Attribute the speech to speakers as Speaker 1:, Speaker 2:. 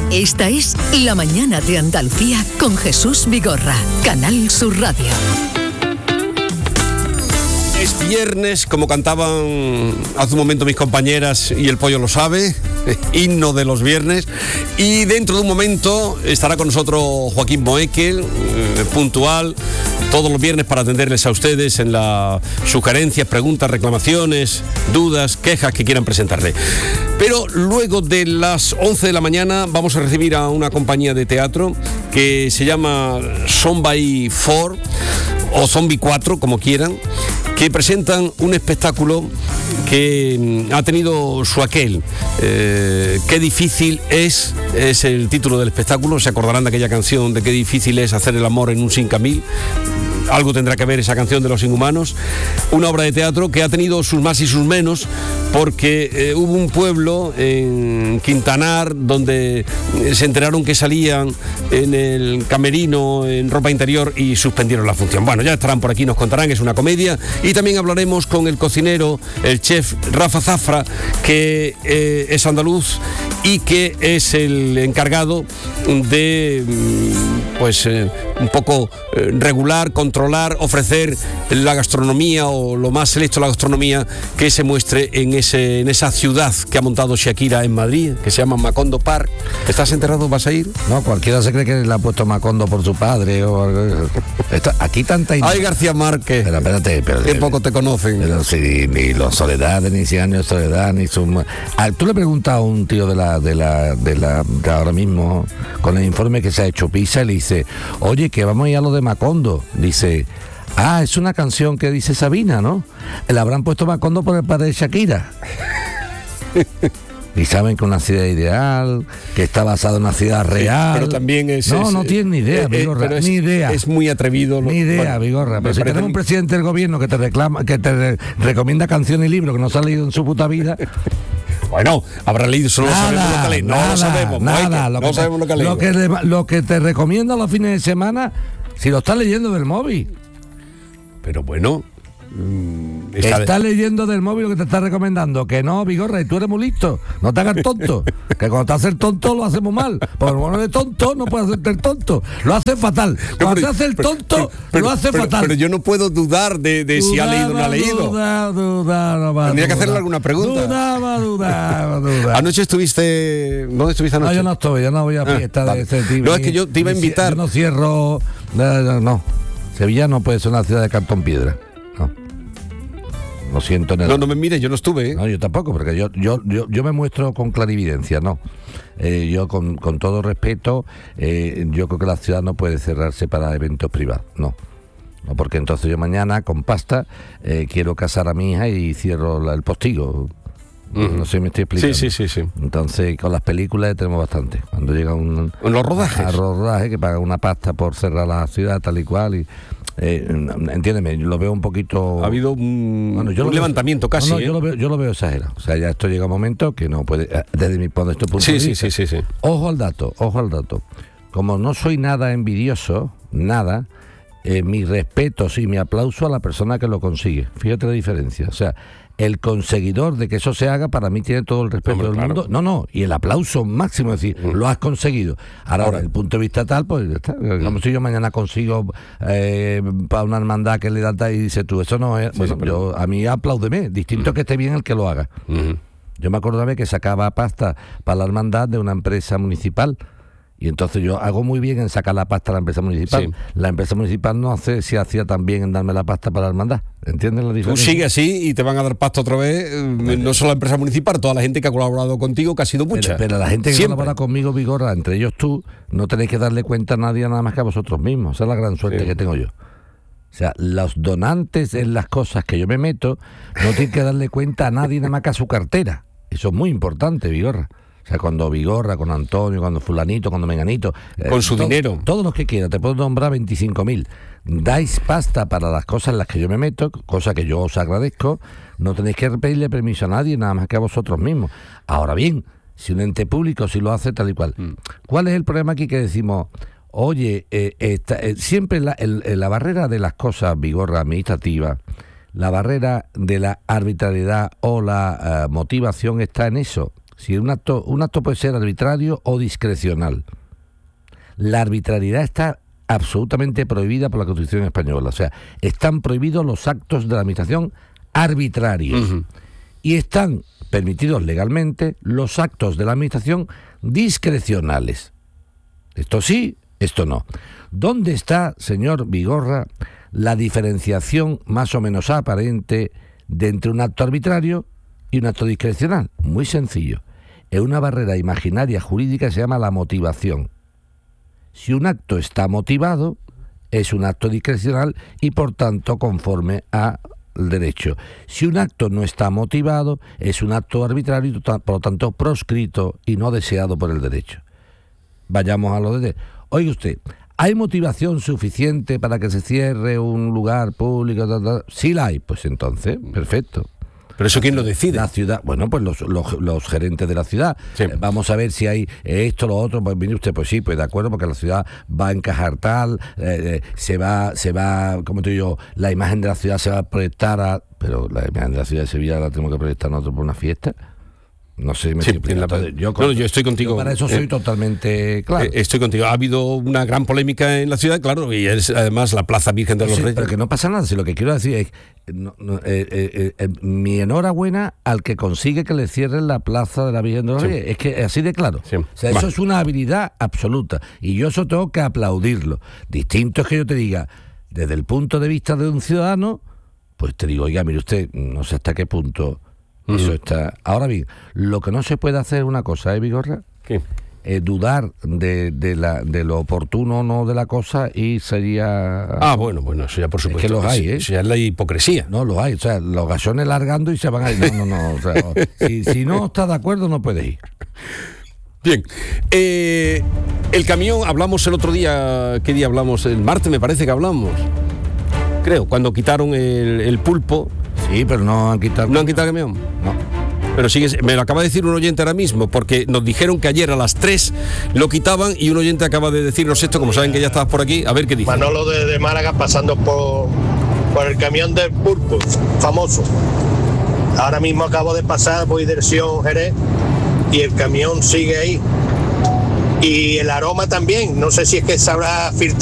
Speaker 1: Esta es La Mañana de Andalucía con Jesús Vigorra, Canal Sur Radio.
Speaker 2: Es viernes, como cantaban hace un momento mis compañeras, y el pollo lo sabe, himno de los viernes. Y dentro de un momento estará con nosotros Joaquín Moekel, puntual, todos los viernes para atenderles a ustedes en las sugerencias, preguntas, reclamaciones, dudas, quejas que quieran presentarle. Pero luego de las 11 de la mañana vamos a recibir a una compañía de teatro que se llama Zombie 4 o Zombie 4, como quieran, que presentan un espectáculo que ha tenido su aquel. Qué difícil es el título del espectáculo. Se acordarán de aquella canción de qué difícil es hacer el amor en un 5000. Algo tendrá que ver esa canción de Los Inhumanos. Una obra de teatro que ha tenido sus más y sus menos, porque hubo un pueblo en Quintanar donde se enteraron que salían en el camerino en ropa interior y suspendieron la función. Bueno, ya estarán por aquí, nos contarán, es una comedia. Y también hablaremos con el cocinero, el chef Rafa Zafra, que es andaluz y que es el encargado de un poco regular, controlar, ofrecer la gastronomía o lo más selecto de la gastronomía que se muestre en esa ciudad que ha montado Shakira en Madrid, que se llama Macondo Park. ¿Estás enterado? ¿Vas a ir?
Speaker 3: No, cualquiera se cree que le ha puesto Macondo por su padre o algo. Aquí tanta...
Speaker 2: Ay, García Márquez.
Speaker 3: Pero espérate,
Speaker 2: qué poco te conocen.
Speaker 3: Pero sí, ni los Soledad, ni 100 años de soledad, ni su... Tú le preguntas a un tío de ahora mismo, con el informe que se ha hecho PISA, y le dice, oye, que vamos a ir a lo de Macondo. Dice, es una canción que dice Sabina, ¿no? Le habrán puesto Macondo por el padre de Shakira. Y saben que es una ciudad ideal, que está basada en una ciudad real.
Speaker 2: Pero también es...
Speaker 3: No tienen ni idea, Vigorra, ni idea.
Speaker 2: Es muy atrevido.
Speaker 3: Ni idea, Vigorra. Pero si tenemos un presidente del gobierno que te reclama, que te recomienda canciones y libros que no se ha leído en su puta vida...
Speaker 2: Bueno, habrá leído, solo sabemos lo que lee. No lo sabemos. No sabemos lo que lee.
Speaker 3: Lo que te recomienda los fines de semana, si lo estás leyendo del móvil.
Speaker 2: Pero bueno...
Speaker 3: Estás leyendo del móvil lo que te está recomendando. Que no, Vigorra, y tú eres muy listo. No te hagas tonto. Que cuando te haces el tonto lo hacemos mal. Porque cuando eres tonto no puedes hacerte el tonto. Lo haces fatal. Cuando te haces el tonto lo haces fatal.
Speaker 2: Pero yo no puedo dudar de si ha leído o no ha leído. Tendría que hacerle alguna pregunta.
Speaker 3: Dudaba.
Speaker 2: Anoche estuviste... ¿Dónde estuviste anoche?
Speaker 3: No, yo no estoy. Yo no voy a fiesta de ese tipo.
Speaker 2: No, es que yo te iba a invitar.
Speaker 3: Yo no cierro... No. Sevilla no puede ser una ciudad de cartón piedra. Lo siento.
Speaker 2: No me mires, yo no estuve.
Speaker 3: No, yo tampoco, porque yo me muestro con clarividencia, no. Yo con todo respeto, yo creo que la ciudad no puede cerrarse para eventos privados, no, porque entonces yo mañana con pasta quiero casar a mi hija y cierro el postigo. No sé si me estoy explicando.
Speaker 2: Sí.
Speaker 3: Entonces con las películas tenemos bastante. Cuando llega
Speaker 2: los rodajes
Speaker 3: que pagan una pasta por cerrar la ciudad tal y cual y entiéndeme, lo veo un poquito...
Speaker 2: Ha habido un levantamiento casi.
Speaker 3: Yo lo veo exagerado. O sea, ya esto llega un momento que no puede, desde mi punto de vista.
Speaker 2: Sí.
Speaker 3: Ojo al dato. Como no soy nada envidioso, mi respeto y mi aplauso a la persona que lo consigue. Fíjate la diferencia. O sea, el conseguidor de que eso se haga, para mí tiene todo el respeto del mundo. No, y el aplauso máximo, es decir, lo has conseguido. Ahora, desde el punto de vista tal, pues ya está. Como si yo mañana consigo para una hermandad que le da tal y dice tú, eso no es... a mí apláudeme, distinto que esté bien el que lo haga. Yo me acuerdo una vez que sacaba pasta para la hermandad de una empresa municipal. Y entonces yo hago muy bien en sacar la pasta a la empresa municipal. Sí. La empresa municipal no hace si hacía tan bien en darme la pasta para la hermandad. ¿Entiendes la diferencia?
Speaker 2: Tú sigues así y te van a dar pasta otra vez, no solo la empresa municipal, toda la gente que ha colaborado contigo, que ha sido mucha.
Speaker 3: Pero la gente que colabora conmigo, Vigorra, entre ellos tú, no tenéis que darle cuenta a nadie nada más que a vosotros mismos. Esa es la gran suerte que tengo yo. O sea, los donantes en las cosas que yo me meto, no tienen que darle cuenta a nadie nada más que a su cartera. Eso es muy importante, Vigorra. O sea, cuando Vigorra, con Antonio, cuando fulanito, cuando menganito...
Speaker 2: con su dinero.
Speaker 3: Todos los que quieran, te puedo nombrar 25.000. Dais pasta para las cosas en las que yo me meto, cosa que yo os agradezco. No tenéis que pedirle permiso a nadie, nada más que a vosotros mismos. Ahora bien, si un ente público sí lo hace tal y cual. ¿Cuál es el problema aquí que decimos? Oye, siempre la barrera de las cosas, Vigorra, administrativas, la barrera de la arbitrariedad o la motivación está en eso. Si un acto puede ser arbitrario o discrecional. La arbitrariedad está absolutamente prohibida por la Constitución española. O sea, están prohibidos los actos de la administración arbitrarios. Uh-huh. Y están permitidos legalmente los actos de la administración discrecionales. Esto sí, esto no. ¿Dónde está, señor Vigorra, la diferenciación más o menos aparente de entre un acto arbitrario y un acto discrecional? Muy sencillo. Es una barrera imaginaria jurídica que se llama la motivación. Si un acto está motivado, es un acto discrecional y por tanto conforme al derecho. Si un acto no está motivado, es un acto arbitrario y por lo tanto proscrito y no deseado por el derecho. Vayamos a lo de... Oiga usted, ¿hay motivación suficiente para que se cierre un lugar público? Sí la hay, pues entonces, perfecto.
Speaker 2: ¿Pero eso quién lo decide?
Speaker 3: La ciudad, bueno, pues los gerentes de la ciudad. Sí. Vamos a ver si hay esto, lo otro. Pues mire usted, pues sí, pues de acuerdo, porque la ciudad va a encajar tal, se va, como te digo, la imagen de la ciudad se va a proyectar pero la imagen de la ciudad de Sevilla la tenemos que proyectar nosotros por una fiesta. No sé si me explico.
Speaker 2: Yo estoy contigo.
Speaker 3: Yo para eso soy totalmente claro.
Speaker 2: Estoy contigo. Ha habido una gran polémica en la ciudad, claro, y es además la Plaza Virgen de los Reyes.
Speaker 3: Pero que no pasa nada. Si lo que quiero decir es mi enhorabuena al que consigue que le cierren la Plaza de la Virgen de los Reyes. Es que así de claro. Sí. O sea, eso es una habilidad absoluta. Y yo eso tengo que aplaudirlo. Distinto es que yo te diga, desde el punto de vista de un ciudadano, pues te digo, oiga, mire usted, no sé hasta qué punto... Eso está. Ahora bien, lo que no se puede hacer es una cosa, Vigorra?
Speaker 2: ¿Qué?
Speaker 3: Dudar de lo oportuno o no de la cosa y sería...
Speaker 2: Bueno, eso ya por supuesto.
Speaker 3: Es que los hay,
Speaker 2: Eso ya es la hipocresía.
Speaker 3: No, los hay. O sea, los gasones largando y se van a ir. No. O sea, si no estás de acuerdo, no puedes ir.
Speaker 2: Bien. El camión, hablamos el otro día. ¿Qué día hablamos? El martes me parece que hablamos. Creo, cuando quitaron el pulpo.
Speaker 3: Sí, pero no han quitado...
Speaker 2: ¿No han quitado el camión?
Speaker 3: No.
Speaker 2: Pero me lo acaba de decir un oyente ahora mismo, porque nos dijeron que ayer a las 3 lo quitaban y un oyente acaba de decirnos esto, como saben que ya estabas por aquí, a ver qué dice.
Speaker 4: Manolo de Málaga pasando por el camión del pulpo, famoso. Ahora mismo acabo de pasar, voy dirección Jerez y el camión sigue ahí. Y el aroma también, no sé si es que se habrá filtrado